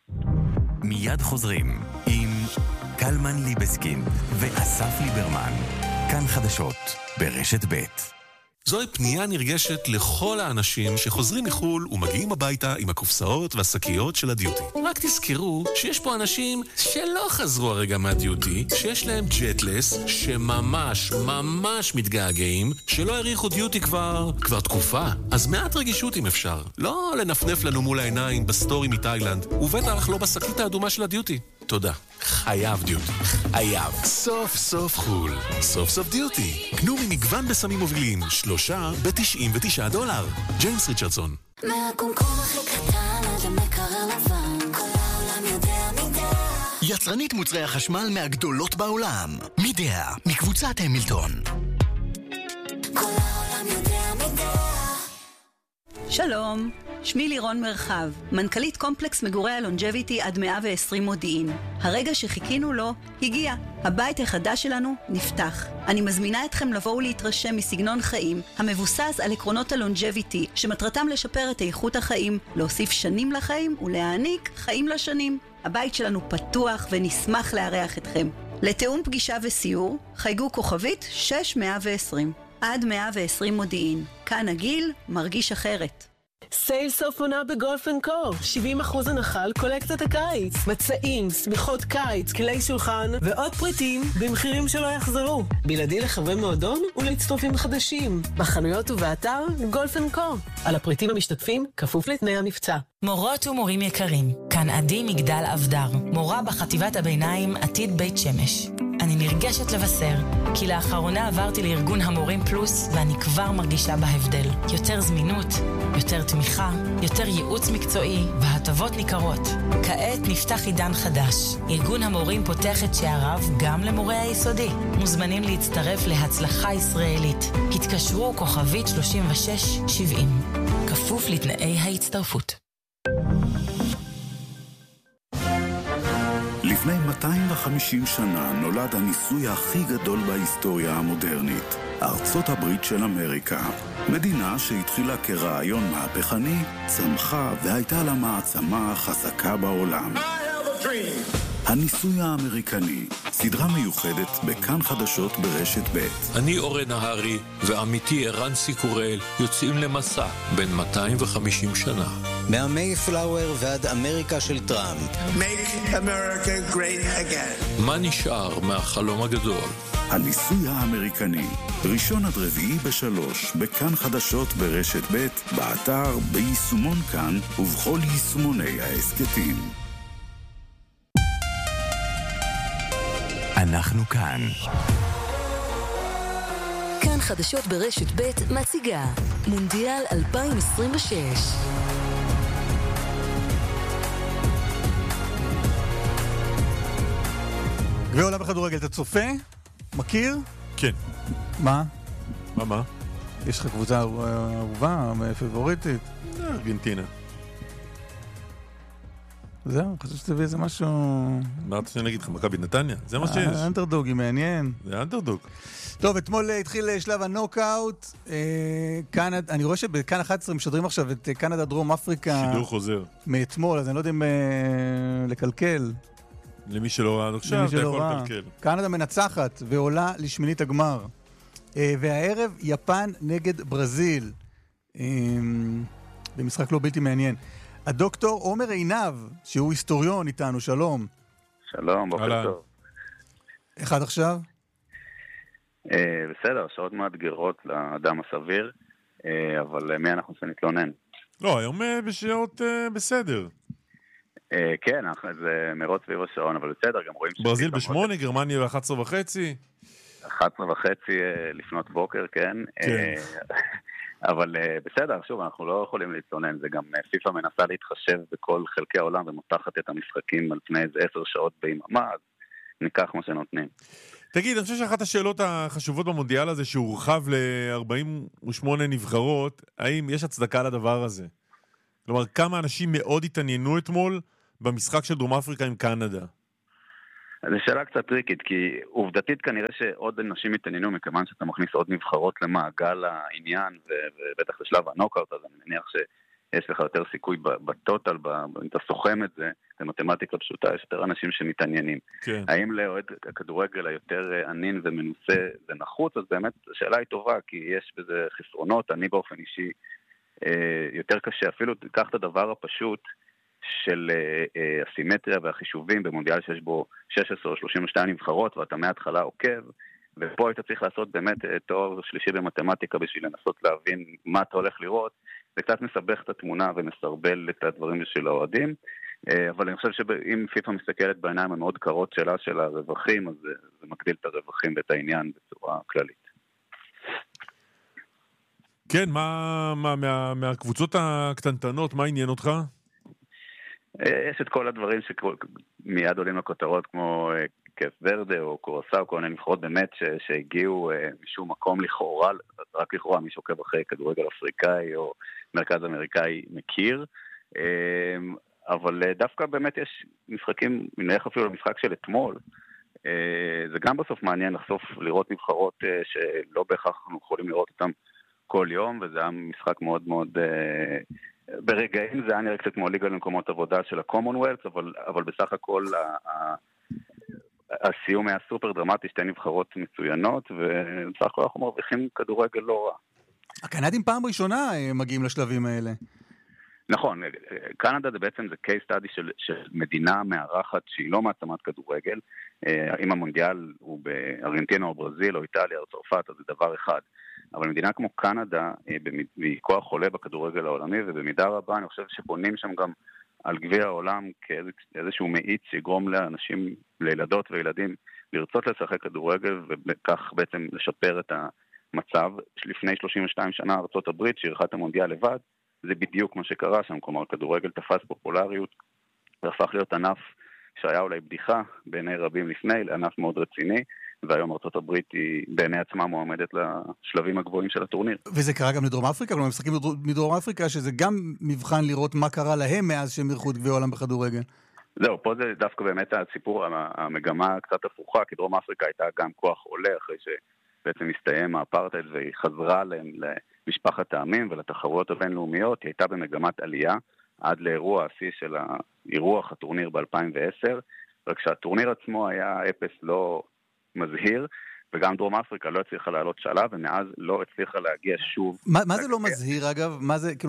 מיד חוזרים עם קלמן ליבסקין ואסף ליברמן. כאן חדשות ברשת ב'. זוהי פנייה נרגשת לכל האנשים שחוזרים מחול ומגיעים הביתה עם הקופסאות והשקיות של הדיוטי. רק תזכרו שיש פה אנשים שלא חזרו הרגע מהדיוטי, שיש להם ג'טלס, שממש ממש מתגעגעים, שלא העריכו דיוטי כבר תקופה. אז מעט רגישות אם אפשר. לא לנפנף לנו מול העיניים בסטורי מתאילנד, ובטח לא בשקית האדומה של הדיוטי. תודה. חייב דיוטי. חייב. סוף סוף חול. סוף סוף דיוטי. קנו ממגוון בסמים מובילים. 3 ב$99. ג'יימס ריצ'רדסון. מהקומקום הכי קטן עד המקרר לבן, כל העולם יודע מידע. יצרנית מוצרי החשמל מהגדולות בעולם. מידע, מקבוצת המילטון. כל העולם יודע מידע. שלום, שמי לירון מרחב, מנכ"לית קומפלקס מגורי הלונג'ביטי עד 120 מודיעין. הרגע שחיכינו לו הגיע. הבית החדש שלנו נפתח. אני מזמינה אתכם לבוא ולהתרשם מסגנון חיים המבוסס על עקרונות הלונג'ביטי, שמטרתם לשפר את איכות החיים, להוסיף שנים לחיים ולהעניק חיים לשנים. הבית שלנו פתוח ונשמח לארח אתכם. לתאום פגישה וסיור, חייגו כוכבית 6120. עד 120 מודיעין. כאן הגיל מרגיש אחרת. סייל סוף עונה בגולף אנד קו. 70% הנחה על קולקציית הקיץ. מצעים, שמיכות קיץ, כלי שולחן ועוד פריטים במחירים שלא יחזרו. בלעדי לחברי מועדון ולהצטרפים חדשים. בחנויות ובאתר גולף אנד קו. על הפריטים המשתתפים כפוף לתנאי המבצע. מורות ומורים יקרים, כאן עדי מגדל אבדר, מורה בחטיבת הביניים עתיד בית שמש. אני נרגשת לבשר, כי לאחרונה עברתי לארגון המורים פלוס, ואני כבר מרגישה בהבדל. יותר זמינות, יותר תמיכה, יותר ייעוץ מקצועי, והטבות ניכרות. כעת נפתח עידן חדש. ארגון המורים פותח את שעריו גם למורי היסודי. מוזמנים להצטרף להצלחה ישראלית. התקשרו כוכבית 3670. כפוף לתנאי ההצטרפות. לפני 250 שנה נולד הניסוי הכי גדול בהיסטוריה המודרנית, ארצות הברית של אמריקה. מדינה שהתחילה כרעיון מהפכני, צמחה והייתה לה מעצמה חזקה בעולם. הניסוי האמריקני, סדרה מיוחדת בכאן חדשות ברשת ב'. אני אורן נהרי ועמיתי ערן סיקורל יוצאים למסע בין 250 שנה. מהמייפלאואר ועד אמריקה של טראמפ. Make America great again. מה נשאר מהחלום הגדול? הניסוי האמריקני, ראשון עד רביעי ב3, בכאן חדשות ברשת ב', באתר, ביישומון כאן ובכל יישומוני העסקתים. אנחנו כאן. כאן חדשות ברשת ב' מציגה מונדיאל 2026. גביע עולם בכדורגל, אתה צופה? מכיר? כן. מה? מה? יש לך קבוצה אהובה, פבוריטית? ארגנטינה. זהו, חושב שתביא איזה משהו... אמרת שאני אגיד לך, מכבי נתניה, זה מה שיש. האנדרדוגי, מעניין. זה האנדרדוג. טוב, אתמול התחיל שלב הנוקאוט. אני רואה שבכאן 11 משדרים עכשיו את קנדה דרום אפריקה. שידור חוזר. מאתמול, אז אני לא יודע אם לקלקל. למי שלא ראה עכשיו, אתה יכול לקלקל. קנדה מנצחת ועולה לשמינית הגמר. והערב יפן נגד ברזיל. במשחק לא בלתי מעניין. הדוקטור עומר עינב, שהוא היסטוריון איתנו, שלום. שלום, בוקר טוב. איך עד עכשיו? בסדר, שעות מאתגרות לאדם הסביר, אבל מי אנחנו שנתלונן? לא, היום בשעות בסדר. כן, זה מרוץ סביב השעון, אבל בסדר, גם רואים... ברזיל ב8, גרמניה ב11:30. 11:30 לפנות בוקר, כן. אבל בסדר, שוב, אנחנו לא יכולים להתלונן, זה גם פיפה מנסה להתחשב בכל חלקי העולם ומותחת את המשחקים על פני איזה 10 שעות ביממה, אז ניקח מה שנותנים. תגיד, אני חושב שאחת השאלות החשובות במונדיאל הזה, שהורחב ל-48 נבחרות, האם יש הצדקה לדבר הזה? כלומר, כמה אנשים מאוד התעניינו אתמול במשחק של דרום אפריקה עם קנדה? זו שאלה קצת טריקית, כי עובדתית כנראה שעוד אנשים התעניינו, מכיוון שאתה מכניס עוד נבחרות למעגל העניין, ובטח לשלב הנוקאוט, אז אני מניח שיש לך יותר סיכוי בטוטל, אם אתה סוכם את זה, זה מתמטיקה פשוטה, יש יותר אנשים שמתעניינים. כן. האם לאוהד הכדורגל היותר ענין ומנוסה זה נחוץ? אז באמת השאלה היא טובה, כי יש בזה חסרונות, אני באופן אישי יותר קשה, אפילו תיקח את הדבר הפשוט, של הסימטריה והחישובים במונדיאל שיש בו 16 או 32 נבחרות ואתה מההתחלה עוקב, ופה אתה צריך לעשות באמת תואר שלישי במתמטיקה בשביל לנסות להבין מה אתה הולך לראות. זה קצת מסבך את התמונה ומסרבל את הדברים של האוהדים, אבל אני חושב שאם פיפה מסתכלת בעיניים המאוד קרות שלה של הרווחים, אז זה מגדיל את הרווחים ואת העניין בצורה כללית. כן, מהקבוצות הקטנטנות, מה עניין אותך? יש את כל הדברים שמיד עולים לכותרות, כמו קייפ ורדה או קורסאו, כל מיני נבחרות באמת שהגיעו משום מקום לכאורה, רק לכאורה מי שעוקב אחרי כדורגל אפריקאי או מרכז אמריקאי מכיר, אבל דווקא באמת יש משחקים, נלך אפילו למשחק של אתמול, זה גם בסוף מעניין לחשוף לראות נבחרות שלא בהכרח אנחנו יכולים לראות אותם כל יום, וזה היה משחק מאוד מאוד... ברגעים זה היה נראה קצת כמו ליגה למקומות עבודה של הקומונוולט, אבל בסך הכל הסיום היה סופר דרמטי, שתי נבחרות מצוינות, ובסך הכל אנחנו מרוויחים כדורגל לא רע. הקנדים פעם ראשונה מגיעים לשלבים האלה. נכון, קנדה זה בעצם זה case study של מדינה מארחת שהיא לא מעצמת כדורגל, אם המונדיאל הוא בארגנטינה או ברזיל או איטליה או צרפת, אז זה דבר אחד. אבל מדינה כמו קנדה, היא כוח חולה בכדורגל העולמי, ובמידה רבה אני חושב שבונים שם גם על גביע העולם כאיזשהו מאיץ שיגרום לאנשים, לילדות וילדים, לרצות לשחק כדורגל, וכך בעצם לשפר את המצב. לפני 32 שנה ארצות הברית, שאירחה את המונדיאל לבד, זה בדיוק מה שקרה שם, כלומר כדורגל תפס פופולריות, והפך להיות ענף שהיה אולי בדיחה בעיני רבים לפני, לענף מאוד רציני, והיום ארצות הברית היא בעיני עצמה מועמדת לשלבים הגבוהים של הטורניר. וזה קרה גם לדרום אפריקה, כלומר משחקים מדרום אפריקה, שזה גם מבחן לראות מה קרה להם מאז שהם אירחו את גביע העולם בכדורגל. זהו, פה זה דווקא באמת הסיפור, המגמה קצת הפוכה, כי דרום אפריקה הייתה גם כוח עולה, אחרי שבעצם הסתיים האפרטהייד, והיא חזרה למשפחת העמים ולתחרויות הבינלאומיות, היא הייתה במגמת עלייה, עד לאירוע השיא של האירוח הטורניר ב-2010, רק שהטורניר עצמו היה אפס לא מזהיר, וגם דרום אפריקה לא הצליחה לעלות שלב, ומאז לא הצליחה להגיע שוב. מה זה לא מזהיר, אגב?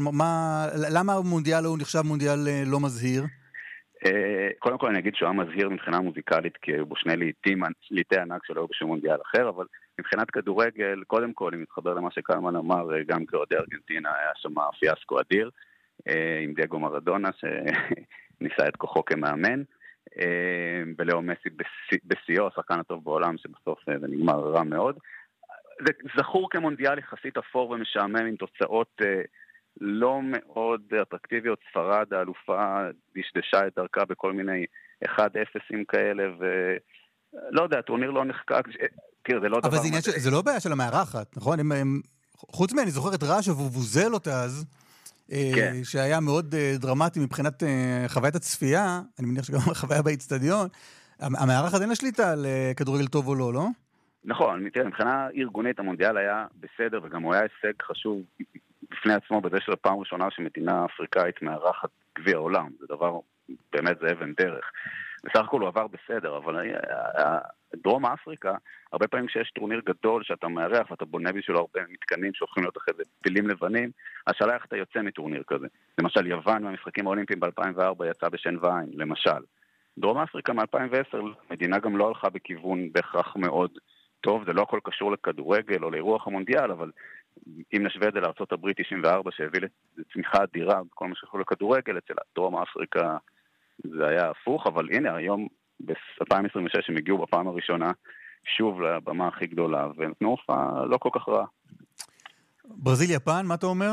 למה המונדיאל הוא נחשב מונדיאל לא מזהיר? קודם כל אני אגיד שהוא היה מזהיר מבחינה מוזיקלית, כי היו בו שני ליטי ענק שלא היו בשום מונדיאל אחר, אבל מבחינת כדורגל, קודם כל, אם מתחבר למה שקלמן אמר, גם כאוהדי ארגנטינה היה שם פיאסקו אדיר, עם דייגו מרדונה, שניסה את כוחו כמאמן, ולאו מסי בסיו, השחקן הטוב בעולם, שבסוף זה נגמר רע מאוד. זה זכור כמונדיאל יחסית אפור ומשעמם, עם תוצאות לא מאוד אטרקטיביות. ספרד, האלופה, דשדשה את דרכה בכל מיני 1-0 כאלה, ולא יודע, הטורניר לא נחקק, תראה, זה לא דבר... אבל זה לא בעיה של המארחת, נכון? חוץ מהם, אני זוכר את רעש ובוזל אותה אז, שהיה מאוד דרמטי מבחינת חוויית הצפייה, אני מניח שגם החוויה באצטדיון, המארחת אין לה שליטה על כדורגל טוב או לא, לא? נכון, מבחינה ארגונית המונדיאל היה בסדר, וגם הוא היה הישג חשוב בפני עצמו, בזה של הפעם ראשונה שמדינה אפריקאית מארחת גביע העולם, זה דבר, באמת זה אבן דרך. בסך הכל הוא עבר בסדר, אבל דרום אפריקה, הרבה פעמים כשיש טורניר גדול שאתה מארח ואתה בונה בשבילו הרבה מתקנים שהופכים להיות אחרי זה פילים לבנים, השאלה איך אתה יוצא מטורניר כזה. למשל יוון מהמשחקים האולימפיים ב-2004 יצא בשן ועין, למשל. דרום אפריקה מ-2010, מדינה גם לא הלכה בכיוון בהכרח מאוד טוב, זה לא הכל קשור לכדורגל או לאירוח המונדיאל, אבל אם נשווה את זה לארצות הברית 94, שהביא לצמיחה אדירה בכל מה שקורה לכדורגל, אצל דרום אפריקה זה היה הפוך, אבל הנה, היום ב-2026 הם הגיעו בפעם הראשונה שוב לבמה הכי גדולה, ונתנו הופעה לא כל כך רעה. ברזיל יפן, מה אתה אומר?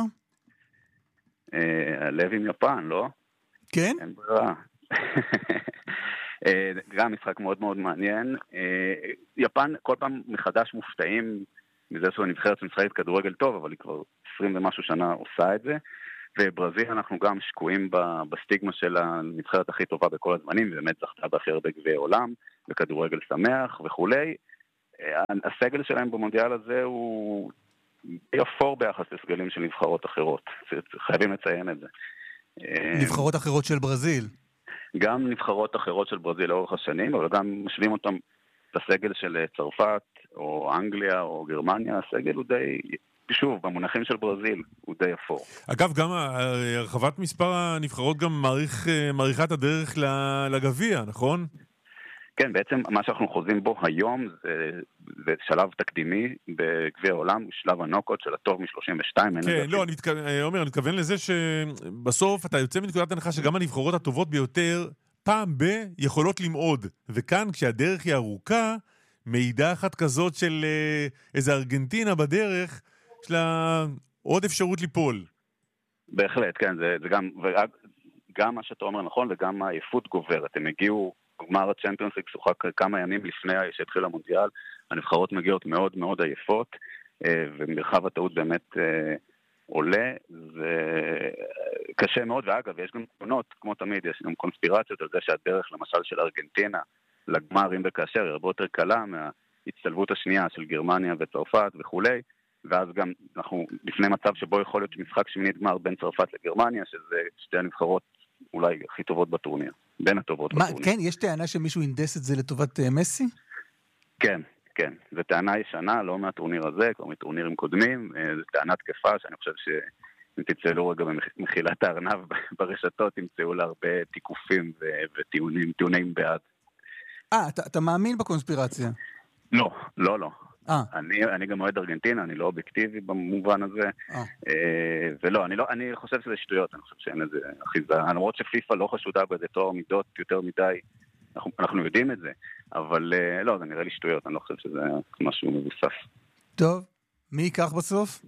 הלב עם יפן, לא? כן? אין ברירה. גם משחק מאוד מאוד מעניין. יפן כל פעם מחדש מופתעים מזה שהוא נבחרת שמשחקת כדורגל טוב, אבל היא כבר 20 ומשהו שנה עושה את זה. וברזיל אנחנו גם שקועים בסטיגמה של הנבחרת הכי טובה בכל הזמנים, ובאמת זכתה בהכי הרבה גביעי עולם, וכדורגל שמח וכולי. הסגל שלהם במונדיאל הזה הוא אפור ביחס לסגלים של נבחרות אחרות. חייבים לציין את זה. נבחרות אחרות של ברזיל. גם נבחרות אחרות של ברזיל לאורך השנים, אבל גם משווים אותם לסגל של צרפת, או אנגליה, או גרמניה. הסגל הוא די, שוב, במונחים של ברזיל, הוא די אפור. אגב, גם הרחבת מספר הנבחרות גם מעריכה את הדרך לגביע, נכון? כן, בעצם מה שאנחנו חוזים בו היום זה שלב תקדימי בגביע העולם, הוא שלב הנוקות של הטוב מ-32. כן, לא, אני מתכוון לזה שבסוף אתה יוצא מנקודת הנחה שגם הנבחרות הטובות ביותר פעם יכולות למעוד, וכאן כשהדרך היא ארוכה, מידע אחת כזאת של איזה ארגנטינה בדרך, יש לה עוד אפשרות ליפול. בהחלט, כן, זה גם מה שאתה אומר נכון, וגם העייפות גוברת. הם הגיעו, גמר הצ'מפיונס ליג שוחק כמה ימים לפני שהתחיל המונדיאל, הנבחרות מגיעות מאוד מאוד עייפות, ומרחב הטעות באמת עולה, וקשה מאוד, ואגב, יש גם תמונות, כמו תמיד, יש גם קונספירציות על זה שהדרך, למשל, של ארגנטינה, לגמר אם וכאשר, היא הרבה יותר קלה מההצטלבות השנייה של גרמניה וצרפת וכולי, ואז גם אנחנו לפני מצב שבו יכול להיות משחק שמינית גמר בין צרפת לגרמניה, שזה שתי הנבחרות אולי הכי טובות בטורניר, בין הטובות בטורניר. כן, יש טענה שמישהו ינדס את זה לטובת מסי? כן, כן. זו טענה ישנה, לא מהטורניר הזה, כבר מטורנירים קודמים, זו טענה תקפה שאני חושב שאם תצאלו רגע במחילת הארנב ברשתות, תמצאו לה הרבה תיקופים וטיעונים בעד. אתה מאמין בקונספירציה? לא, לא, לא. אני גם אוהד ארגנטינה, אני לא אובייקטיבי במובן הזה, ולא, אני חושב שזה שטויות, אני חושב שאין איזה אחיזה, למרות שפיפה לא חשודה באיזה תואר מידות יותר מדי, אנחנו יודעים את זה, אבל לא, זה נראה לי שטויות, אני לא חושב שזה משהו מבוסס. טוב, מי ייקח בסוף?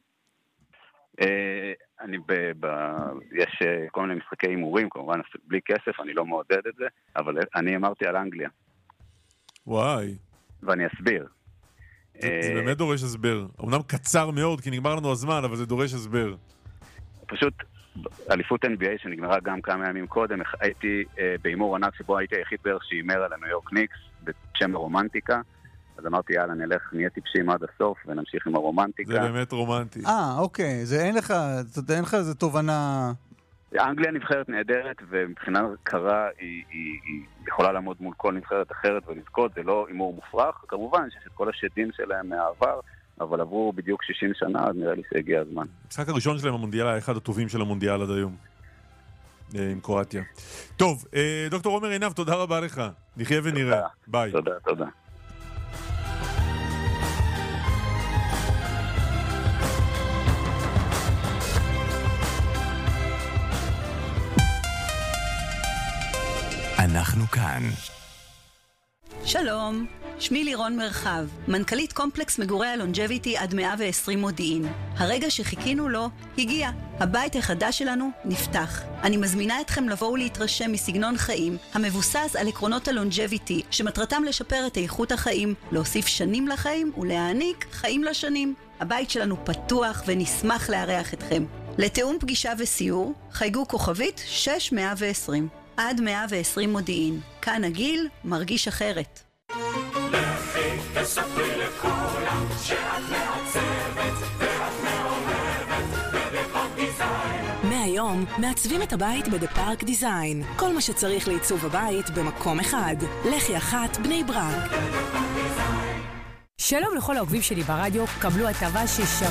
יש כל מיני משחקי הימורים, כמובן בלי כסף, אני לא מעודד את זה, אבל אני אמרתי על אנגליה. וואי. ואני אסביר. זה באמת דורש הסבר. אמנם קצר מאוד, כי נגמר לנו הזמן, אבל זה דורש הסבר. פשוט, אליפות NBA שנגמרה גם כמה ימים קודם, הייתי באימור ענק שבו הייתי היחיד בערך שאימר על הניו יורק ניקס, בשם הרומנטיקה, אז אמרתי, יאללה, נהיה טיפשים עד הסוף, ונמשיך עם הרומנטיקה. זה באמת רומנטי. אוקיי, זה אין לך איזה תובנה... אנגליה נבחרת נהדרת, ומבחינה קרה היא יכולה לעמוד מול כל נבחרת אחרת ולזכות, זה לא אימור מופרך, כמובן שיש את כל השדים שלהם מהעבר, אבל עברו בדיוק 60 שנה, אז נראה לי שהגיע הזמן. המשחק הראשון שלהם המונדיאל היה אחד הטובים של המונדיאל עד היום, עם קרואטיה. טוב, דוקטור עומר עינב, תודה רבה לך, נחיה ונראה. ביי. תודה. אנחנו כאן. שלום, שמי לירון מרחב, מנכ"לית קומפלקס מגורי הלונג'ביטי עד 120 מודיעין. הרגע שחיכינו לו הגיע. הבית החדש שלנו נפתח. אני מזמינה אתכם לבוא ולהתרשם מסגנון חיים המבוסס על עקרונות הלונג'ביטי, שמטרתם לשפר את איכות החיים, להוסיף שנים לחיים ולהעניק חיים לשנים. הבית שלנו פתוח ונשמח לארח אתכם. לתיאום פגישה וסיור, חייגו כוכבית 6120. עד 120 מודיעין. כאן הגיל מרגיש אחרת. לכי תספרי לכולם שאת מעצבת ואת מאוהבת בדפארק דיזיין. מהיום מעצבים את הבית בדפארק דיזיין. כל מה שצריך לעיצוב הבית במקום אחד. לחי אחת בני ברק. שלום לכל העוקבים שלי ברדיו, קבלו הטבה ששווה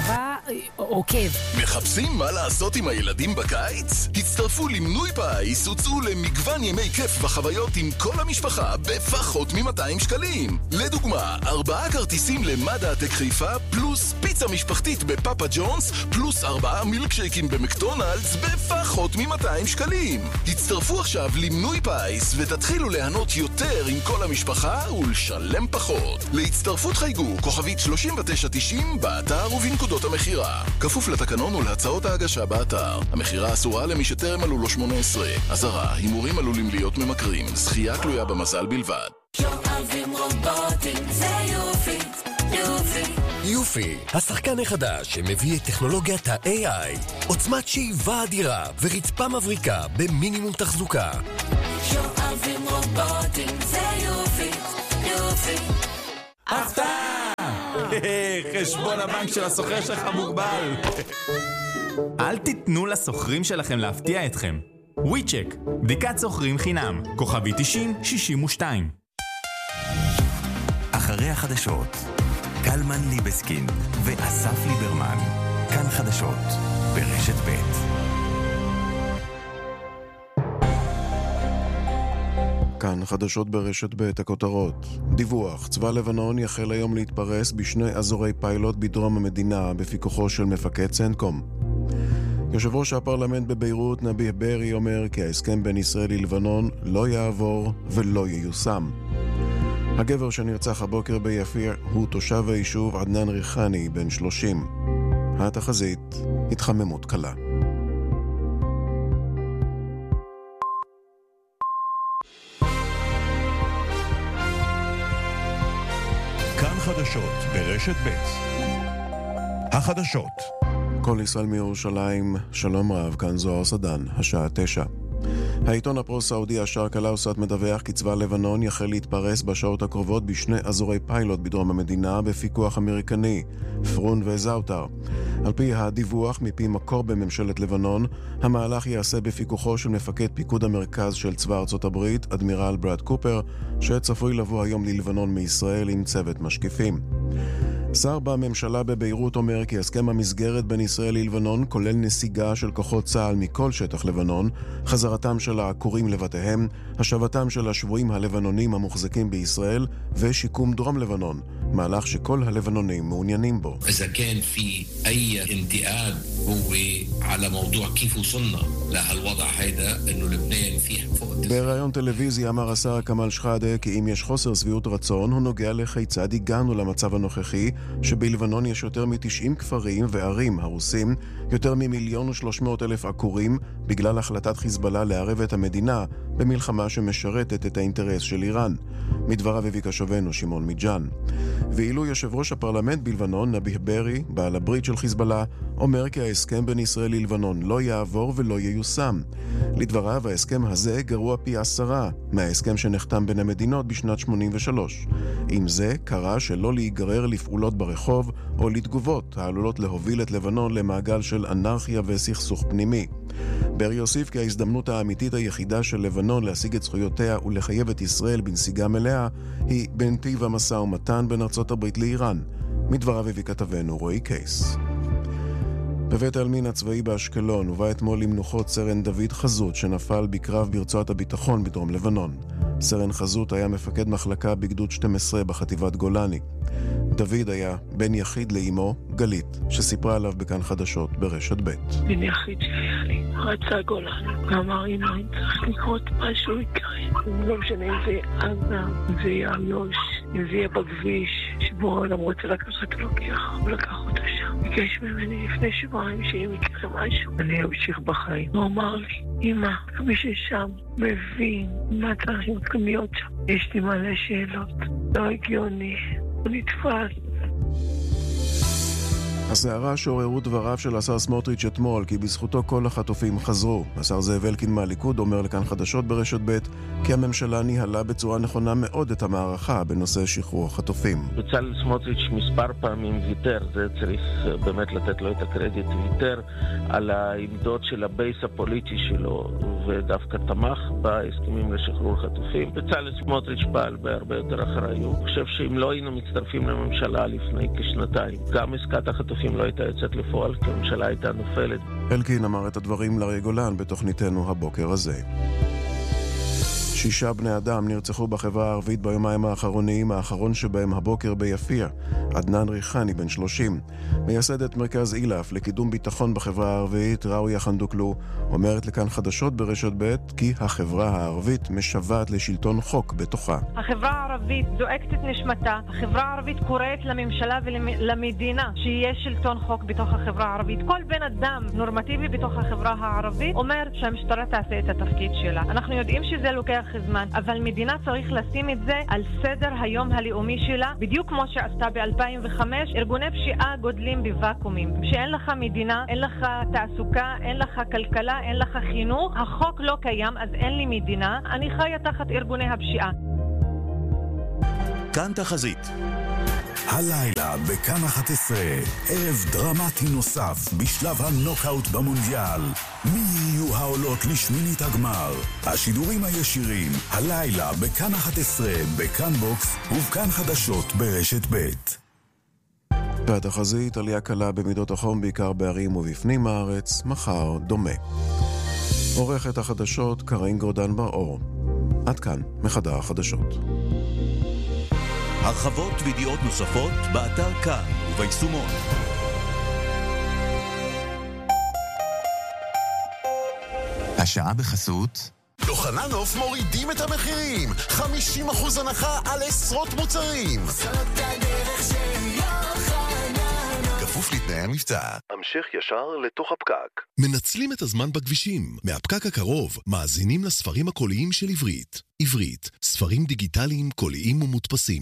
עוקב. מחפשים מה לעשות עם הילדים בקיץ? הצטרפו למנוי פיס וצאו למגוון ימי כיף וחוויות עם כל המשפחה בפחות מ-200 שקלים. לדוגמה, 4 כרטיסים למדע הטק חיפה פלוס פיצה משפחתית בפאפה ג'ונס פלוס 4 מילקשייקים במקדונלדס בפחות מ-200 שקלים. הצטרפו עכשיו למנוי פיס ותתחילו ליהנות יותר עם כל המשפחה ולשלם פחות. להצטרפות חייגו כוכבית 3990 באתר ובנקודות המחירה. כפוף לתקנון ולהצעות ההגשה באתר. המחירה אסורה למי שטרם מלאו לו 18. אזהרה, הימורים עלולים להיות ממכרים. זכייה תלויה במזל בלבד. שואבים רובוטים זה יופי, יופי. יופי, השחקן החדש שמביא את טכנולוגיית ה-AI, עוצמת שאיבה אדירה ורצפה מבריקה במינימום תחזוקה. שואבים רובוטים זה יופי, יופי. הפתעה! חשבון הבנק של הסוחר שלך מוגבל. אל תיתנו לסוחרים שלכם להפתיע אתכם. וויצ'ק, בדיקת סוחרים חינם, כוכבי 9062. אחרי החדשות, קלמן ליבסקין ואסף ליברמן. כאן חדשות, ברשת ב'. כאן חדשות ברשת ב' הכותרות. דיווח, צבא לבנון יחל היום להתפרס בשני אזורי פיילוט בדרום המדינה בפיקוחו של מפקד צנטקום. יושב ראש הפרלמנט בביירות נביח ברי אומר כי ההסכם בין ישראל ללבנון לא יעבור ולא ייושם. הגבר שנרצח הבוקר ביפיר הוא תושב היישוב עדנאן ריחני בן 30. התחזית, התחממות קלה. כאן חדשות ברשת ב'. החדשות. כל ישראל מירושלים, שלום רב, כאן זוהר סדן, השעה 9. העיתון הפרו-סעודי השארק אל-אוסט מדווח כי צבא לבנון יחל להתפרס בשעות הקרובות בשני אזורי פיילוט בדרום המדינה בפיקוח אמריקני, פרון וזאוטר. על פי הדיווח מפי מקור בממשלת לבנון, המהלך יעשה בפיקוחו של מפקד פיקוד המרכז של צבא ארצות הברית, אדמירל ברד קופר, שצפוי לבוא היום ללבנון מישראל עם צוות משקיפים. שר בממשלה בביירות אומר כי הסכם המסגרת בין ישראל ללבנון כולל נסיגה של כוחות צה"ל מכל שטח לבנון, חזרתם של העקורים לבתיהם, השבתם של השבויים הלבנונים המוחזקים בישראל ושיקום דרום לבנון, מהלך שכל הלבנונים מעוניינים בו. إذا كان في أي انتقاد هو على موضوع كيف وصلنا لهالوضع هذا إنه لبنان فيه فوق. בראיון טלוויזיה אמר השר כמאל שחאדה כי אם יש חוסר שביעות רצון הוא נוגע לכיצד הגענו למצב הנוכחי שבלבנון יש יותר מ-90 כפרים וערים הרוסים, יותר מ1,300,000 עקורים בגלל החלטת חיזבאללה לערב את המדינה במלחמה שמשרתת את האינטרס של איראן. מדבריו הביא קשבנו שמעון מיג'אן. ואילו יושב ראש הפרלמנט בלבנון נביח ברי, בעל הברית של חיזבאללה, אומר כי ההסכם בין ישראל ללבנון לא יעבור ולא ייושם. לדבריו ההסכם הזה גרוע פי 10 מההסכם שנחתם בין המדינות בשנת 83. עם זה קרא שלא להיגרר לפעולות ברחוב או לתגובות העלולות להוביל את לבנון למעגל של אנרכיה וסכסוך פנימי. ברי יוסיף כי ההזדמנות האמיתית היחידה של לבנון להשיג את זכויותיה ולחייב את ישראל בנסיגה מלאה היא בנתיב המשא ומתן בין ארצות הברית לאיראן. מדבריו הביא כתבנו רועי קייס. בבית העלמין הצבאי באשקלון הובא אתמול למנוחות סרן דוד חזות שנפל בקרב ברצועת הביטחון בדרום לבנון. סרן חזות היה מפקד מחלקה בגדוד 12 בחטיבת גולני. דוד היה בן יחיד לאמו, גלית, שסיפרה עליו בכאן חדשות ברשת ב'. בן יחיד שהיה לי, רצה גולני, ואמר אמא, אם צריך לקרות משהו יקרה. לא משנה אם זה עזה, אם זה יהיה איו"ש, אם זה יהיה בכביש, שבו העולם רוצה לקחת לוקח, הוא לקח אותה שם. ביקש ממני לפני שבועיים שאם יקרה משהו, אני אמשיך בחיים. הוא אמר לי, אמא, מי ששם מבין מה צריכים להיות שם. יש לי מלא שאלות, לא הגיוני, הוא נתפס. הסערה שעוררו דבריו של השר סמוטריץ' אתמול כי בזכותו כל החטופים חזרו. השר זאב אלקין מהליכוד אומר לכאן חדשות ברשת ב' כי הממשלה ניהלה בצורה נכונה מאוד את המערכה בנושא שחרור החטופים. בצלאל סמוטריץ' מספר פעמים ויתר, זה צריך באמת לתת לו את הקרדיט, ויתר על העמדות של הבייס הפוליטי שלו, ודווקא תמך בהסכמים לשחרור חטופים. בצלאל סמוטריץ' פעל בהרבה יותר אחריות. אני חושב שאם לא היינו מצטרפים לממשלה לפני כשנתיים, גם עסקת החטופים לא הייתה יוצאת לפועל, כי הממשלה הייתה נופלת. אלקין אמר את הדברים לארי גולן בתוכניתנו הבוקר הזה. 6 בני אדם נרצחו בחברה הערבית ביומיים האחרונים, האחרון שבהם הבוקר ביפיע. עדנאן ריחני, בן 30, מייסדת מרכז אילף לקידום ביטחון בחברה הערבית, ראויה חנדוקלו, אומרת לכאן חדשות ברשת ב' כי החברה הערבית משוועת לשלטון חוק בתוכה. החברה הערבית זועקת את נשמתה, החברה הערבית קוראת לממשלה ולמדינה שיהיה שלטון חוק בתוך החברה הערבית. כל בן אדם נורמטיבי בתוך החברה הערבית אומר שהמשטרה תעשה את התפקיד שלה. אנחנו יודעים שזה לוקח זמן, אבל מדינה צריך לשים את זה על סדר היום הלאומי שלה, בדיוק כמו שעשתה ב-2005. ארגוני פשיעה גודלים בוואקומים. שאין לך מדינה, אין לך תעסוקה, אין לך כלכלה, אין לך חינוך, החוק לא קיים, אז אין לי מדינה, אני חיה תחת ארגוני הפשיעה. כאן תחזית. הלילה בכאן 11, ערב דרמטי נוסף בשלב הנוקאוט במונדיאל. מי יהיו העולות לשמינית הגמר? השידורים הישירים, הלילה בכאן 11, בכאן בוקס ובכאן חדשות ברשת ב'. והתחזית, עלייה קלה במידות החום בעיקר בערים ובפנים הארץ, מחר דומה. עורכת החדשות קרין גורדן בר-אור. עד כאן מחדר החדשות. הרחבות וידיעות נוספות באתר כאן וביישומון. השעה בחסות יוחננוף מורידים את המחירים, 50% הנחה על עשרות מוצרים. זאת הדרך של יוחננוף, כפוף לתנאי המבצע. המשך ישר לתוך הפקק. מנצלים את הזמן בכבישים. מהפקק הקרוב מאזינים לספרים הקוליים של עברית. עברית, ספרים דיגיטליים קוליים ומודפסים.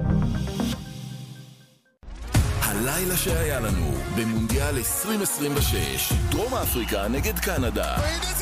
הלילה שהיה לנו במונדיאל 2026, דרום אפריקה נגד קנדה.